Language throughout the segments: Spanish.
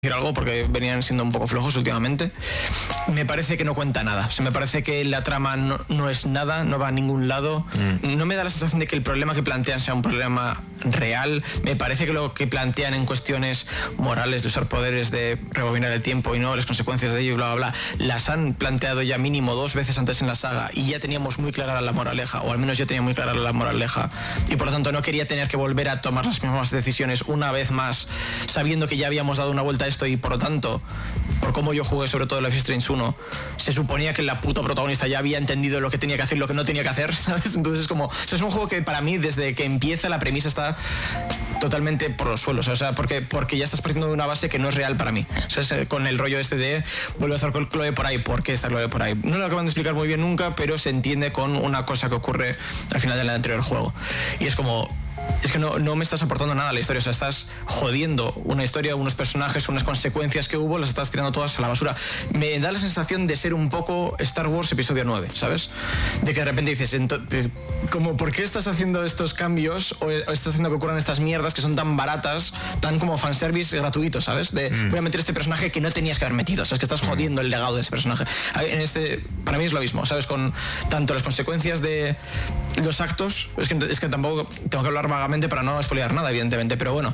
decir algo porque venían siendo un poco flojos últimamente. Me parece que no cuenta nada. O sea, me parece que la trama no es nada, no va a ningún lado. No me da la sensación de que el problema que plantean sea un problema real. Me parece que lo que plantean en cuestiones morales de usar poderes, de rebobinar el tiempo y no las consecuencias de ello, bla, bla, bla, las han planteado ya mínimo 2 veces antes en la saga y ya teníamos muy clara la moraleja, o al menos yo tenía muy clara la moraleja, y por lo tanto no quería tener que volver a tomar las mismas decisiones una vez más, sabiendo que ya habíamos dado una vuelta a esto y por lo tanto, por cómo yo jugué sobre todo Life is Strange 1, se suponía que la puta protagonista ya había entendido lo que tenía que hacer y lo que no tenía que hacer, ¿sabes? Entonces como, o sea, es un juego que para mí desde que empieza la premisa está totalmente por los suelos, o sea, porque ya estás partiendo de una base que no es real para mí. O sea, con el rollo este de vuelve a estar con Chloe por ahí, ¿por qué está Chloe por ahí? No lo acaban de explicar muy bien nunca, pero se entiende con una cosa que ocurre al final del anterior juego. Y es como, es que no me estás aportando nada a la historia, o sea, estás jodiendo una historia, unos personajes, unas consecuencias que hubo, las estás tirando todas a la basura. Me da la sensación de ser un poco Star Wars episodio 9, ¿sabes? De que de repente dices, como, ¿por qué estás haciendo estos cambios o estás haciendo que ocurran estas mierdas que son tan baratas, tan como fanservice gratuito, ¿sabes? De voy a meter este personaje que no tenías que haber metido, ¿sabes? Que estás jodiendo el legado de ese personaje. Para mí es lo mismo, ¿sabes? Con tanto las consecuencias de los actos, es que tampoco tengo que hablar vagamente para no spoilear nada, evidentemente, pero bueno,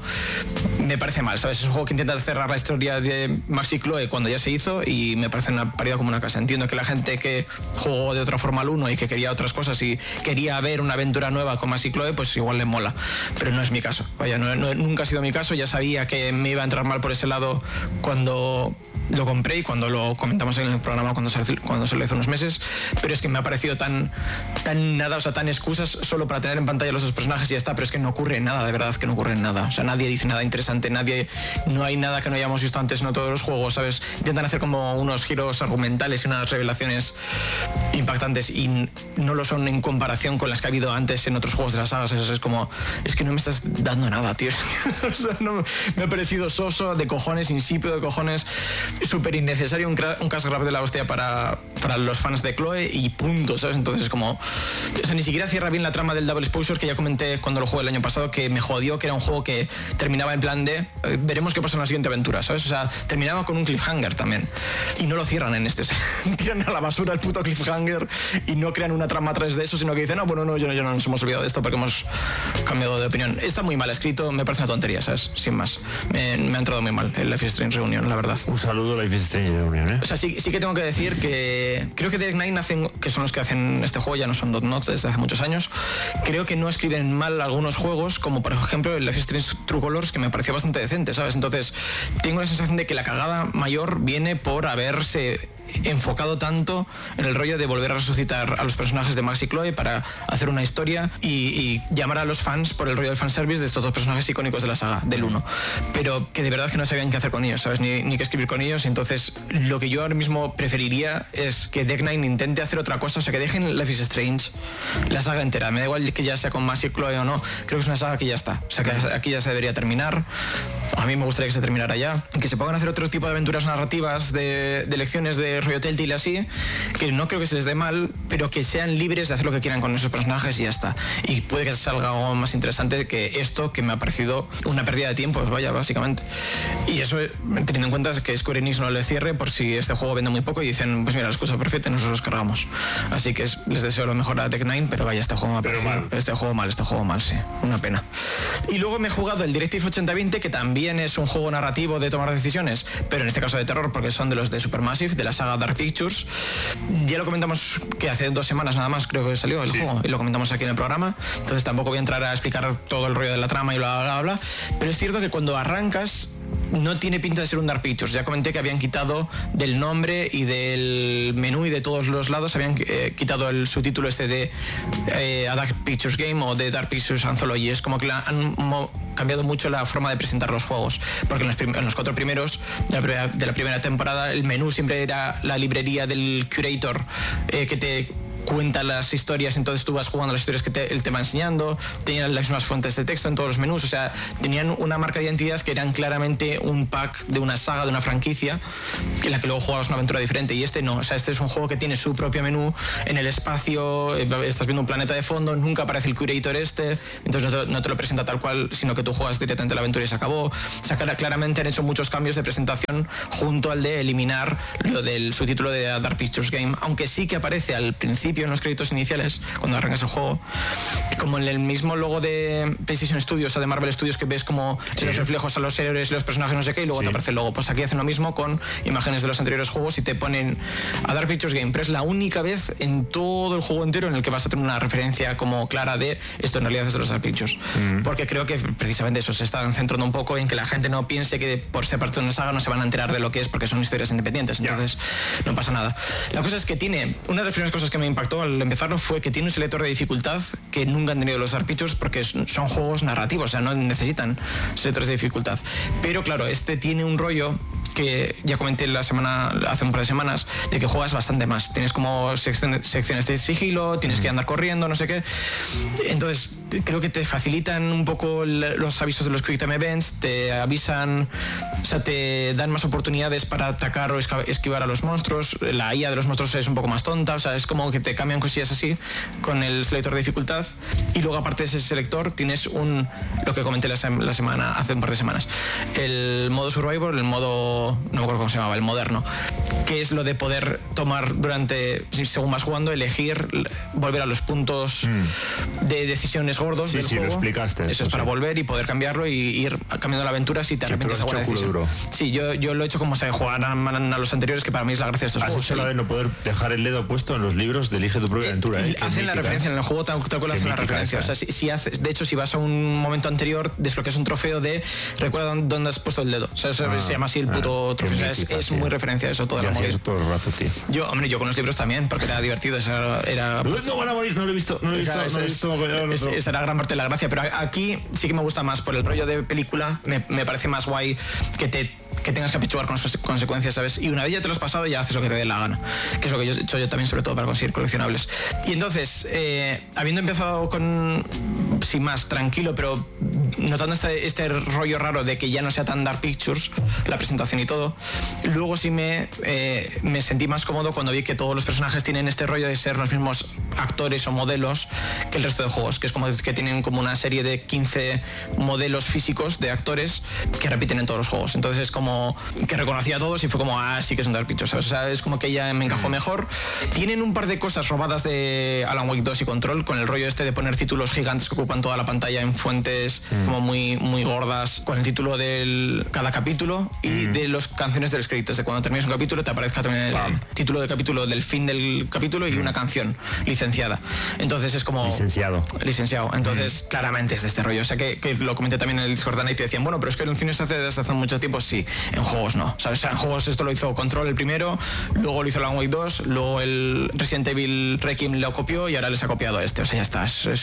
me parece mal, ¿sabes? Es un juego que intenta cerrar la historia de Max y Chloe cuando ya se hizo y me parece una parida como una casa. Entiendo que la gente que jugó de otra forma al 1 y que quería otras cosas y quería ver una aventura nueva con Max y Chloe, pues igual le mola, pero no es mi caso. Vaya, nunca ha sido mi caso, ya sabía que me iba a entrar mal por ese lado cuando lo compré y cuando lo comentamos en el programa cuando se lo hizo unos meses, pero es que me ha parecido tan nada, o sea, tan excusas solo para tener en pantalla los dos personajes y ya está, pero es que no ocurre nada, de verdad que no ocurre nada, o sea, nadie dice nada interesante, no hay nada que no hayamos visto antes en todos los juegos, ¿sabes? Intentan hacer como unos giros argumentales y unas revelaciones impactantes y no lo son en comparación con las que ha habido antes en otros juegos de las sagas. Eso es como, es que no me estás dando nada, tío. O sea, me ha parecido soso de cojones, insípido de cojones, súper innecesario, un cash grab de la hostia para los fans de Chloe y punto, ¿sabes? Entonces como, o sea, ni siquiera cierra bien la trama del Double Exposure, que ya comenté cuando lo jugué el año pasado, que me jodió, que era un juego que terminaba en plan de veremos qué pasa en la siguiente aventura, ¿sabes? O sea, terminaba con un cliffhanger también y no lo cierran en este, o sea, tiran a la basura el puto cliffhanger y no crean una trama a través de eso, sino que dicen, no, bueno, no, yo no nos hemos olvidado de esto porque hemos cambiado de opinión. Está muy mal escrito, me parece una tontería, ¿sabes? Sin más, me ha entrado muy mal el Life is Strange Reunion, la verdad. Un saludo a Life is Strange Reunion, ¿eh? O sea, sí que tengo que decir que creo que Deck9 que son los que hacen este juego, ya no son Dotnod desde hace muchos años, creo que no escriben mal algunos juegos, como por ejemplo el Life is Strange True Colors, que me pareció bastante decente, ¿sabes? Entonces tengo la sensación de que la cagada mayor viene por haberse enfocado tanto en el rollo de volver a resucitar a los personajes de Max y Chloe para hacer una historia y llamar a los fans por el rollo del fanservice de estos dos personajes icónicos de la saga, del 1, pero que de verdad que no sabían qué hacer con ellos, ¿sabes? Ni qué escribir con ellos. Entonces lo que yo ahora mismo preferiría es que Deck9 intente hacer otra cosa, o sea, que dejen Life is Strange la saga entera, me da igual que ya sea con Max y Chloe o no, creo que es una saga que ya está, o sea, que aquí ya se debería terminar. A mí me gustaría que se terminara ya, que se pongan a hacer otro tipo de aventuras narrativas de lecciones de rollo Telltale así, que no creo que se les dé mal, pero que sean libres de hacer lo que quieran con esos personajes y ya está. Y puede que salga algo más interesante que esto, que me ha parecido una pérdida de tiempo, vaya, básicamente. Y eso, teniendo en cuenta que Square Enix no les cierre por si este juego vende muy poco y dicen, pues mira, la excusa perfecta y nosotros los cargamos. Así que les deseo lo mejor a Deck9, pero vaya, este juego me ha parecido. Este juego mal, sí. Una pena. Y luego me he jugado el Directive 8020, que también es un juego narrativo de tomar decisiones, pero en este caso de terror, porque son de los de Supermassive, de la saga Dark Pictures. Ya lo comentamos que hace 2 semanas nada más creo que salió el juego y lo comentamos aquí en el programa, entonces tampoco voy a entrar a explicar todo el rollo de la trama y bla bla bla, pero es cierto que cuando arrancas no tiene pinta de ser un Dark Pictures. Ya comenté que habían quitado del nombre y del menú y de todos los lados, habían quitado el subtítulo este de A Dark Pictures Game o de Dark Pictures Anthology. Es como que han cambiado mucho la forma de presentar los juegos, porque en los 4 primeros de la primera temporada el menú siempre era la librería del curator que te cuenta las historias, entonces tú vas jugando las historias que él te va enseñando, tenían las mismas fuentes de texto en todos los menús, o sea, tenían una marca de identidad que eran claramente un pack de una saga, de una franquicia, en la que luego jugabas una aventura diferente, y este no, o sea, este es un juego que tiene su propio menú en el espacio, estás viendo un planeta de fondo, nunca aparece el curator entonces no te lo presenta tal cual, sino que tú juegas directamente la aventura y se acabó. O sea, claramente han hecho muchos cambios de presentación junto al de eliminar lo del subtítulo de Dark Pictures Game, aunque sí que aparece al principio en los créditos iniciales, cuando arrancas el juego, como en el mismo logo de PlayStation Studios o de Marvel Studios, que ves como los reflejos a los héroes y los personajes, no sé qué, y luego te aparece el logo. Pues aquí hacen lo mismo con imágenes de los anteriores juegos y te ponen a Dark Pictures Game, pero es la única vez en todo el juego entero en el que vas a tener una referencia como clara de esto en realidad es de los Dark Pictures, porque creo que precisamente eso, se están centrando un poco en que la gente no piense que por ser parte de una saga no se van a enterar de lo que es, porque son historias independientes, entonces no pasa nada. La cosa es que tiene, una de las primeras cosas que me impactó al empezarlo fue que tiene un selector de dificultad que nunca han tenido los Dark Pictures, porque son juegos narrativos, o sea, no necesitan selectores de dificultad, pero claro, este tiene un rollo que ya comenté hace un par de semanas, de que juegas bastante más, tienes como secciones de sigilo, tienes que andar corriendo, no sé qué, entonces creo que te facilitan un poco los avisos de los Quick Time Events, te avisan, o sea, te dan más oportunidades para atacar o esquivar a los monstruos, la IA de los monstruos es un poco más tonta, o sea, es como que te cambian cosillas así con el selector de dificultad, y luego aparte de ese selector tienes lo que comenté hace un par de semanas, el modo Survivor, el modo, no me acuerdo cómo se llamaba, el moderno, que es lo de poder tomar según vas jugando, elegir, volver a los puntos de decisiones gordos del juego. Lo explicaste. Eso es para volver y poder cambiarlo y ir cambiando la aventura si te arrepientes de alguna decisión. Duro. Sí, yo lo he hecho como se jugaran a los anteriores, que para mí es la gracia de estos juegos. Has hecho la de no poder dejar el dedo puesto en los libros de Elige tu propia aventura. Hacen la referencia, en el juego tal cual hacen la referencia. O sea, de hecho, si vas a un momento anterior, desbloqueas un trofeo de recuerda dónde has puesto el dedo. O sea, se llama así el puto trofeo. Es muy referencia a eso toda la movida. Eso todo el rato, tío. Yo con los libros también, porque era divertido. No van a morir, no lo he visto. Esa era gran parte de la gracia, pero aquí sí que me gusta más por el rollo de película. Me parece más guay que tengas que apechugar con consecuencias, ¿sabes? Y una vez ya te lo has pasado, ya haces lo que te dé la gana, que es lo que yo he hecho yo también, sobre todo para conseguir coleccionables. Y entonces, habiendo empezado sin más, tranquilo, pero notando este rollo raro de que ya no sea tan Dark Pictures, la presentación y todo, luego sí me sentí más cómodo cuando vi que todos los personajes tienen este rollo de ser los mismos actores o modelos que el resto de juegos, que es como que tienen como una serie de 15 modelos físicos de actores que repiten en todos los juegos. Entonces es como que reconocía a todos y fue como, sí que es un Dark Pictures, ¿sabes? O sea, es como que ya me encajó mejor. Tienen un par de cosas robadas de Alan Wake 2 y Control, con el rollo este de poner títulos gigantes que ocupan toda la pantalla en fuentes como muy, muy gordas, con el título de cada capítulo y de las canciones de los créditos, de cuando terminas un capítulo te aparezca también el título del capítulo, del fin del capítulo y una canción licenciada. Entonces es como... Licenciado. Entonces claramente es de este rollo. O sea, que lo comenté también en el Discord y te decían, bueno, pero es que en el cine se hace desde hace mucho tiempo. Sí, en juegos no, ¿sabes? O sea, en juegos esto lo hizo Control el primero, luego lo hizo Alan Wake 2, luego el Resident Evil Requiem lo copió y ahora les ha copiado este. O sea, ya está,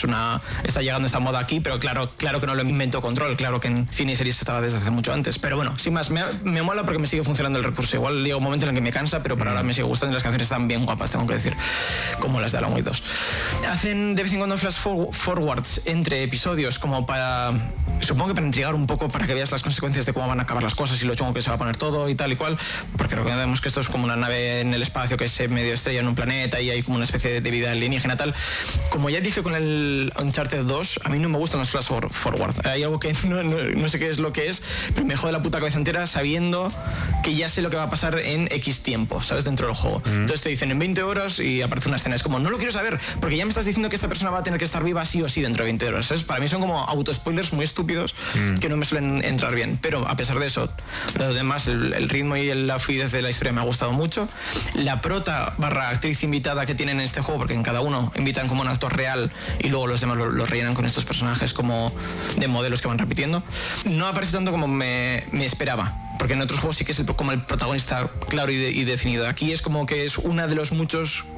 está llegando esta moda aquí, pero claro que no lo inventó Control, claro que en cine y series estaba desde hace mucho antes. Pero bueno, sin más, me mola porque me sigue funcionando el recurso. Igual llega un momento en el que me cansa, pero para ahora me sigue gustando y las canciones están bien guapas, tengo que decir, como las de Alan Wake 2. Hacen de vez en cuando flash forwards entre episodios como para, supongo que para intrigar un poco, para que veas las consecuencias de cómo van a acabar las cosas y lo chungo que se va a poner todo y tal y cual, porque recordemos que esto es como una nave en el espacio que se medio estrella en un planeta y hay como una especie de vida alienígena tal. Como ya dije con el Uncharted 2, a mí no me gustan los flash forward. Hay algo que no sé qué es lo que es, pero me jode la puta cabeza entera sabiendo que ya sé lo que va a pasar en X tiempo, ¿sabes? Dentro del juego. Entonces te dicen en 20 horas y aparece una escena. Es como, no lo quiero saber, porque ya me estás diciendo que esta persona va a tener que estar viva sí o sí dentro de 20 horas, ¿sabes? Para mí son como autospoilers muy estúpidos que no me suelen entrar bien. Pero a pesar de eso, lo demás, el ritmo y la fluidez de la historia me ha gustado mucho. La prota / actriz invitada que tienen en este juego, porque en cada uno invitan como un actor real y luego los demás lo rellenan con estos personajes como de modelos que van repitiendo, no aparece tanto como me esperaba. Porque en otros juegos sí que es como el protagonista claro y definido. Aquí es como que es una de los muchos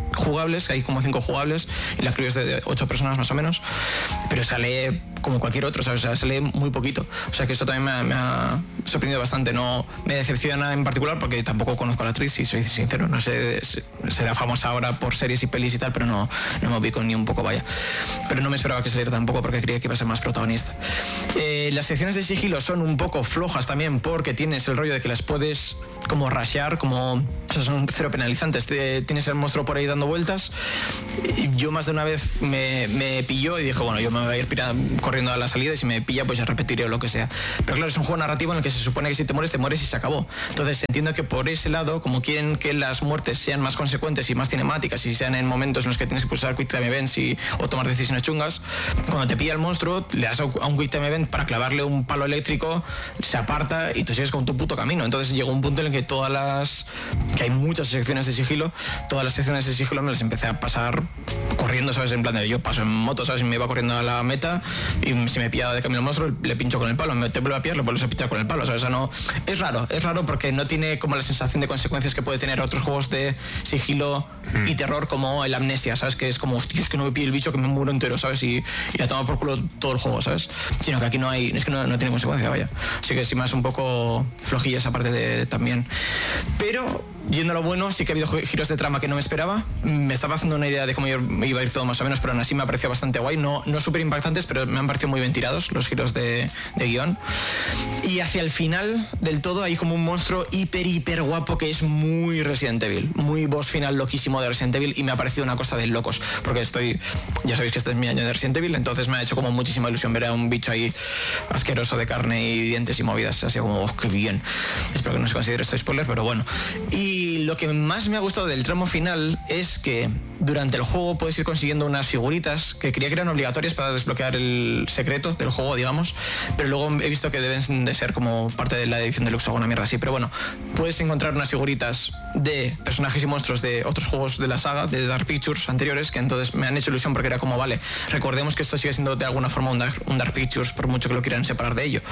jugables, hay como 5 jugables, y la crew es de 8 personas más o menos, pero sale como cualquier otro, ¿sabes? O sea, sale muy poquito. O sea que esto también me ha sorprendido bastante. No me decepciona en particular porque tampoco conozco a la actriz, si soy sincero. No sé, será famosa ahora por series y pelis y tal, pero no me ubico ni un poco, vaya. Pero no me esperaba que saliera tampoco porque creía que iba a ser más protagonista. Las secciones de sigilo son un poco flojas también porque tienes el rollo de que las puedes como rushear, como, o sea, son cero penalizantes. Tienes el monstruo por ahí dando vueltas. Y yo más de una vez me pilló y dije, bueno, yo me voy a ir corriendo a la salida y si me pilla pues ya repetiré o lo que sea. Pero claro, es un juego narrativo en el que se supone que si te mueres y se acabó. Entonces entiendo que por ese lado, como quieren que las muertes sean más consecuentes y más cinemáticas y sean en momentos en los que tienes que pulsar Quick Time Events o tomar decisiones chungas, cuando te pilla el monstruo le das a un Quick Time Event para clavarle un palo eléctrico, se aparta y tú sigues con tu puto camino. Entonces llegó un punto en el que que hay muchas secciones de sigilo, todas las secciones de sigilo me las empecé a pasar corriendo, ¿sabes? En plan de yo paso en moto, ¿sabes? Y me iba corriendo a la meta y si me pillaba de camino el monstruo le pincho con el palo, te vuelvo a pillar, le vuelves a pinchar con el palo, ¿sabes? O sea, no, es raro porque no tiene como la sensación de consecuencias que puede tener otros juegos de sigilo y terror como el Amnesia, ¿sabes? Que es como, hostia, es que no me pille el bicho que me muero entero, ¿sabes? Y a tomar por culo todo el juego, ¿sabes? Sino que aquí no tiene consecuencia, vaya. Así que sí me hace un poco flojilla esa parte también. Pero yendo a lo bueno, sí que ha habido giros de trama que no me esperaba. Me estaba haciendo una idea de cómo iba a ir todo más o menos, pero aún así me ha parecido bastante guay. No súper impactantes, pero me han parecido muy bien tirados los giros de guión. Y hacia el final del todo hay como un monstruo hiper guapo que es muy Resident Evil. Muy boss final loquísimo de Resident Evil y me ha parecido una cosa de locos. Porque ya sabéis que este es mi año de Resident Evil, entonces me ha hecho como muchísima ilusión ver a un bicho ahí asqueroso de carne y dientes y movidas. Así como, oh, qué bien. Espero que no se considere esto spoiler, pero bueno. Y lo que más me ha gustado del tramo final es que durante el juego puedes ir consiguiendo unas figuritas que creía que eran obligatorias para desbloquear el secreto del juego, digamos, pero luego he visto que deben de ser como parte de la edición deluxe o una mierda así. Pero bueno, puedes encontrar unas figuritas de personajes y monstruos de otros juegos de la saga, de Dark Pictures anteriores, que entonces me han hecho ilusión porque era como, vale, recordemos que esto sigue siendo de alguna forma un Dark Pictures, por mucho que lo quieran separar de ello.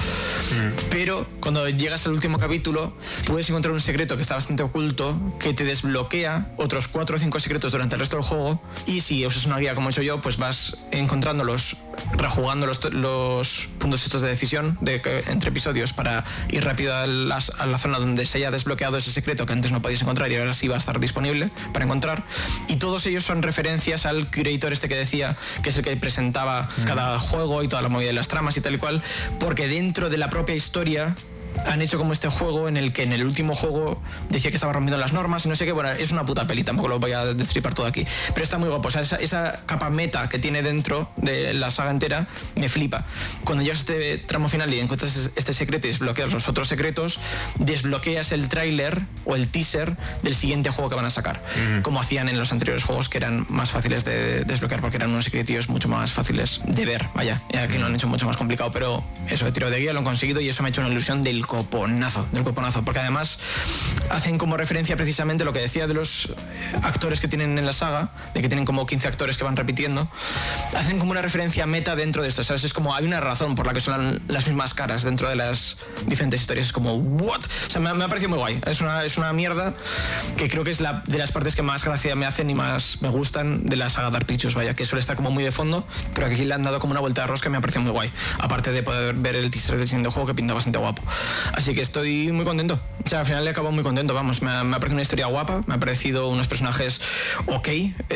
Pero cuando llegas al último capítulo puedes encontrar un secreto que está bastante oculto que te desbloquea otros 4 o 5 secretos durante el resto del juego, y si usas una guía como he hecho yo, pues vas encontrándolos, rejugando los puntos estos de decisión entre episodios para ir rápido a la zona donde se haya desbloqueado ese secreto que antes no podías encontrar y ahora sí va a estar disponible para encontrar. Y todos ellos son referencias al curator este que decía, que es el que presentaba cada juego y toda la movida de las tramas y tal y cual, porque dentro de la propia historia han hecho como este juego en el que en el último juego decía que estaba rompiendo las normas y no sé qué. Bueno, es una puta peli, tampoco lo voy a destripar todo aquí, pero está muy guapo. O sea, esa capa meta que tiene dentro de la saga entera me flipa. Cuando llegas a este tramo final y encuentras este secreto y desbloqueas los otros secretos, desbloqueas el tráiler o el teaser del siguiente juego que van a sacar, como hacían en los anteriores juegos, que eran más fáciles de desbloquear porque eran unos secretillos mucho más fáciles de ver, vaya. Y aquí lo han hecho mucho más complicado, pero eso, de tiro de guía lo han conseguido y eso me ha hecho una ilusión del coponazo, porque además hacen como referencia precisamente lo que decía de los actores que tienen en la saga, de que tienen como 15 actores que van repitiendo, hacen como una referencia meta dentro de esto, ¿sabes? Es como, hay una razón por la que son las mismas caras dentro de las diferentes historias, es como, ¿what? O sea, me ha parecido muy guay, es una mierda que creo que es de las partes que más gracia me hacen y más me gustan de la saga Dark Pictures, vaya, que suele estar como muy de fondo, pero aquí le han dado como una vuelta de rosca que me ha parecido muy guay, aparte de poder ver el teaser del siguiente juego que pinta bastante guapo. Así que estoy muy contento. O sea, al final le acabo muy contento, vamos. Me ha parecido una historia guapa, me ha parecido unos personajes ok,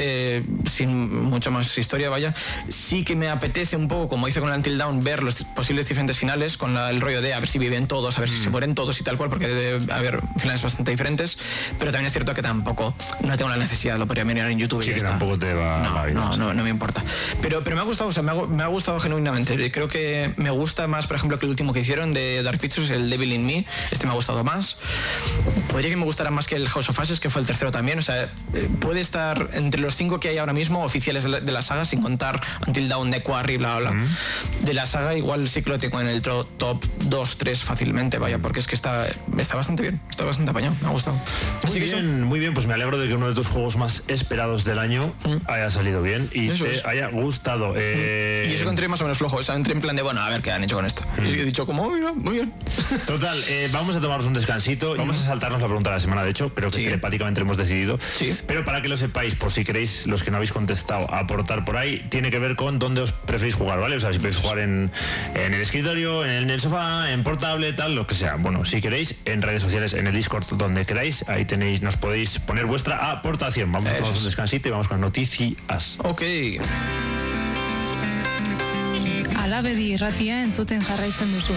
sin mucho más historia, vaya. Sí que me apetece un poco, como hice con el Until Dawn, ver los posibles diferentes finales, con el rollo de a ver si viven todos, a ver si se mueren todos y tal cual, porque debe haber finales bastante diferentes. Pero también es cierto que tampoco, no tengo la necesidad, lo podría mirar en YouTube. Sí, y que está. Tampoco te va la vida. No me importa. Pero me ha gustado, o sea, me ha gustado genuinamente. Creo que me gusta más, por ejemplo, que el último que hicieron de Dark Pictures, el Devil in Me. Este me ha gustado más. Podría que me gustara más que el House of Ashes, que fue el tercero también. O sea, puede estar entre los 5 que hay ahora mismo oficiales de la saga, sin contar Until Dawn, The Quarry, bla, bla. De la saga igual sí que lo tengo en el top 2, 3 fácilmente, vaya, porque es que está bastante bien, está bastante apañado, me ha gustado. Muy bien, pues me alegro de que uno de tus juegos más esperados del año haya salido bien y eso te haya gustado. Y eso que entré más o menos flojo, o sea, entré en plan de, bueno, a ver qué han hecho con esto. Y he dicho como, mira, muy bien. Total, vamos a tomarnos un descansito. Vamos a saltarnos la pregunta de la semana, de hecho, pero que telepáticamente lo hemos decidido. Sí. Pero para que lo sepáis, por si queréis, los que no habéis contestado, aportar por ahí, tiene que ver con dónde os preferís jugar, ¿vale? O sea, si preferís jugar en el escritorio, en el sofá, en portable, tal, lo que sea. Bueno, si queréis, en redes sociales, en el Discord, donde queráis, ahí tenéis, nos podéis poner vuestra aportación. Vamos a tomarnos un descansito y vamos con noticias. Ok. Alabedi irratia entzuten jarraitzen duzu.